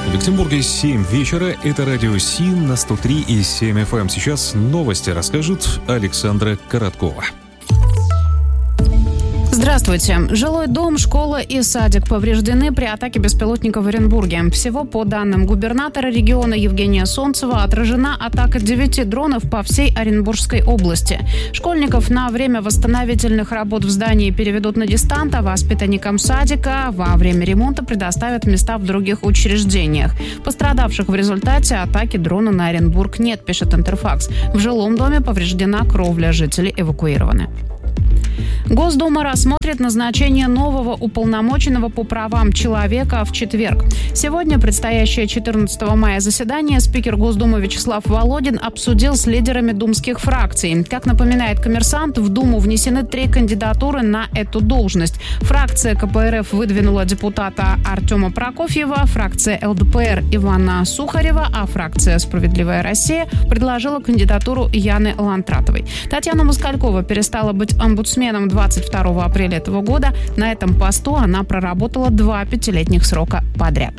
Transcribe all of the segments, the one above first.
В Екатеринбурге 7 вечера. Это радио СИН на 103,7 FM. Сейчас новости расскажет Александра Короткова. Здравствуйте. Жилой дом, школа и садик повреждены при атаке беспилотника в Оренбурге. Всего, по данным губернатора региона Евгения Солнцева, отражена атака 9 дронов по всей Оренбургской области. Школьников на время восстановительных работ в здании переведут на дистант, а воспитанникам садика во время ремонта предоставят места в других учреждениях. Пострадавших в результате атаки дрона на Оренбург нет, пишет Интерфакс. В жилом доме повреждена кровля, жители эвакуированы. Госдума рассмотрит назначение нового уполномоченного по правам человека в четверг. Сегодня, предстоящее 14 мая заседание, спикер Госдумы Вячеслав Володин обсудил с лидерами думских фракций. Как напоминает «Коммерсант», в Думу внесены 3 кандидатуры на эту должность. Фракция КПРФ выдвинула депутата Артема Прокофьева, фракция ЛДПР Ивана Сухарева, а фракция «Справедливая Россия» предложила кандидатуру Яны Лантратовой. Татьяна Москалькова перестала быть омбудсменом 22 апреля этого года. На этом посту она проработала 2 пятилетних срока подряд.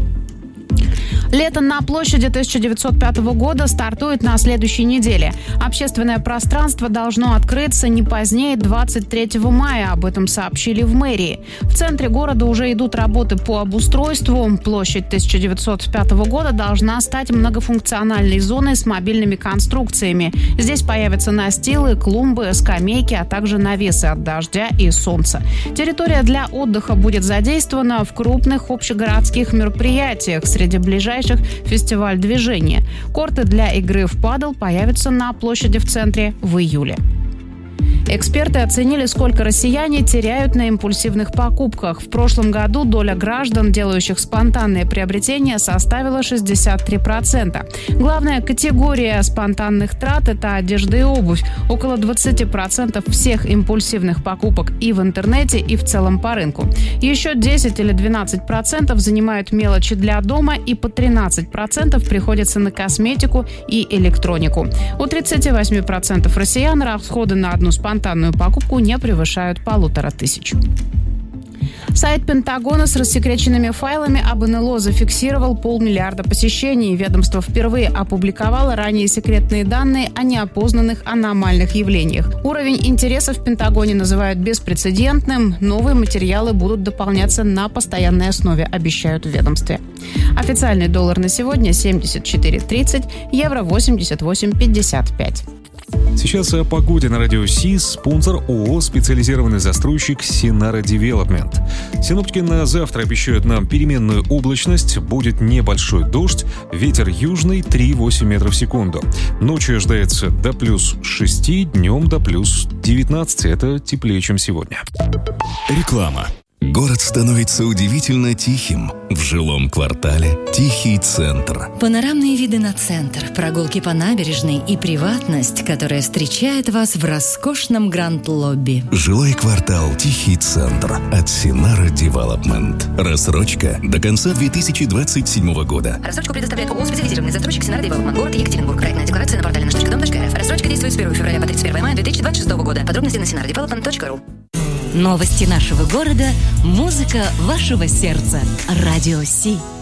Лето на площади 1905 года стартует на следующей неделе. Общественное пространство должно открыться не позднее 23 мая. Об этом сообщили в мэрии. В центре города уже идут работы по обустройству. Площадь 1905 года должна стать многофункциональной зоной с мобильными конструкциями. Здесь появятся настилы, клумбы, скамейки, а также навесы от дождя и солнца. Территория для отдыха будет задействована в крупных общегородских мероприятиях. Среди ближайших фестиваль движения. Корты для игры в падл появятся на площади в центре в июле. Эксперты оценили, сколько россияне теряют на импульсивных покупках. В прошлом году доля граждан, делающих спонтанные приобретения, составила 63%. Главная категория спонтанных трат – это одежда и обувь. Около 20% всех импульсивных покупок и в интернете, и в целом по рынку. Еще 10 или 12% занимают мелочи для дома, и по 13% приходится на косметику и электронику. У 38% россиян расходы на одну спонтанную покупку не превышают 1500. Сайт Пентагона с рассекреченными файлами об НЛО зафиксировал 500 миллиарда посещений. Ведомство впервые опубликовало ранее секретные данные о неопознанных аномальных явлениях. Уровень интереса в Пентагоне называют беспрецедентным. Новые материалы будут дополняться на постоянной основе, обещают в ведомстве. Официальный доллар на сегодня 74.30, евро 88.55. Сейчас о погоде на радио СИС. Спонсор ООО «Специализированный застройщик Синара Девелопмент». Синоптики на завтра обещают нам переменную облачность. Будет небольшой дождь. Ветер южный 3,8 метров в секунду. Ночью ожидается до плюс 6, днем до плюс 19. Это теплее, чем сегодня. Реклама. Город становится удивительно тихим. В жилом квартале «Тихий центр». Панорамные виды на центр, прогулки по набережной и приватность, которая встречает вас в роскошном гранд-лобби. Жилой квартал «Тихий центр» от Синара Девелопмент. Рассрочка до конца 2027 года. Рассрочку предоставляет ООО «Специализированный застройщик Синара Девелопмент». Город Екатеринбург. Проектная декларация на портале наш.дом.рф. Рассрочка действует с 1 февраля по 31 мая 2026 года. Подробности на sinaradevelopment.ru. Новости нашего города, музыка вашего сердца. Радио Си.